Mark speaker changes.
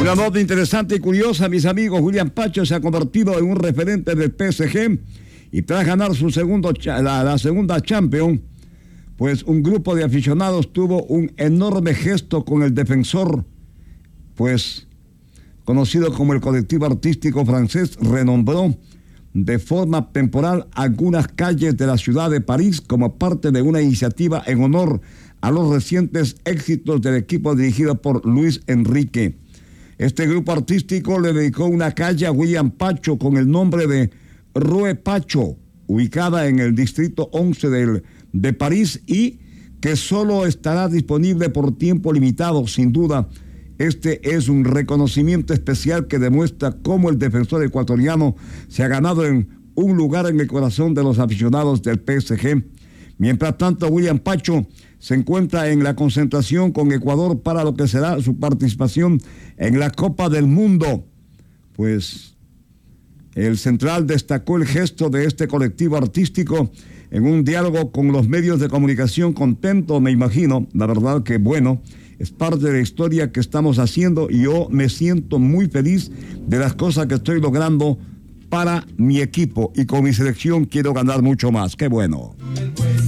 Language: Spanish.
Speaker 1: Una nota interesante y curiosa, mis amigos. William Pacho se ha convertido en un referente del PSG y tras ganar la segunda Champions, pues un grupo de aficionados tuvo un enorme gesto con el defensor, pues conocido como el colectivo artístico francés, renombró de forma temporal algunas calles de la ciudad de París como parte de una iniciativa en honor a los recientes éxitos del equipo dirigido por Luis Enrique. Este grupo artístico le dedicó una calle a William Pacho con el nombre de Rue Pacho, ubicada en el distrito 11 de París, y que solo estará disponible por tiempo limitado. Sin duda, este es un reconocimiento especial que demuestra cómo el defensor ecuatoriano se ha ganado en un lugar en el corazón de los aficionados del PSG. Mientras tanto, William Pacho se encuentra en la concentración con Ecuador para lo que será su participación en la Copa del Mundo. Pues el central destacó el gesto de este colectivo artístico en un diálogo con los medios de comunicación. Contento, me imagino, la verdad que bueno, es parte de la historia que estamos haciendo y yo me siento muy feliz de las cosas que estoy logrando para mi equipo y con mi selección quiero ganar mucho más. ¡Qué bueno!